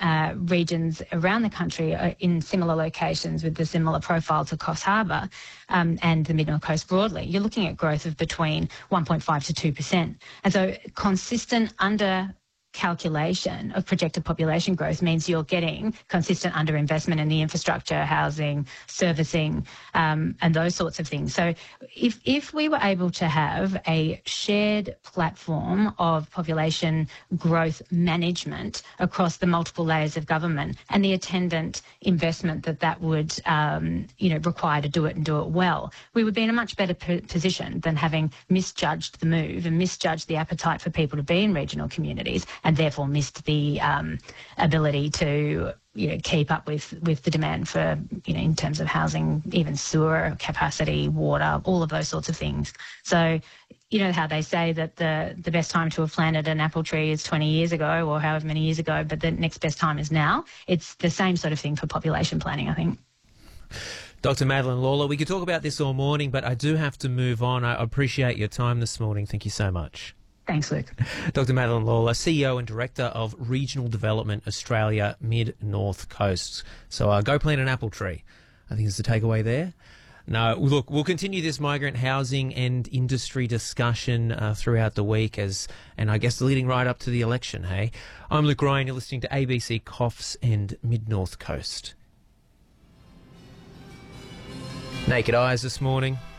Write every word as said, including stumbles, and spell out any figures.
uh, regions around the country are in similar locations with the similar profile to Coffs Harbour um, and the Mid-North Coast broadly, you're looking at growth of between one point five to two percent. And so consistent under calculation of projected population growth means you're getting consistent underinvestment in the infrastructure, housing, servicing, um, and those sorts of things. So if, if we were able to have a shared platform of population growth management across the multiple layers of government and the attendant investment that that would um, you know, require to do it and do it well, we would be in a much better p- position than having misjudged the move and misjudged the appetite for people to be in regional communities and therefore missed the um, ability to, you know, keep up with, with the demand for, you know, in terms of housing, even sewer capacity, water, all of those sorts of things. So, you know how they say that the, the best time to have planted an apple tree is twenty years ago or however many years ago, but the next best time is now. It's the same sort of thing for population planning, I think. Doctor Madeline Lawler, we could talk about this all morning, but I do have to move on. I appreciate your time this morning. Thank you so much. Thanks, Luke. Doctor Madeline Lawler, C E O and Director of Regional Development Australia Mid-North Coast. So uh, go plant an apple tree, I think is the takeaway there. No, look, we'll continue this migrant housing and industry discussion uh, throughout the week as, and I guess leading right up to the election, hey? I'm Luke Ryan, you're listening to A B C Coffs and Mid-North Coast. Naked Eyes this morning.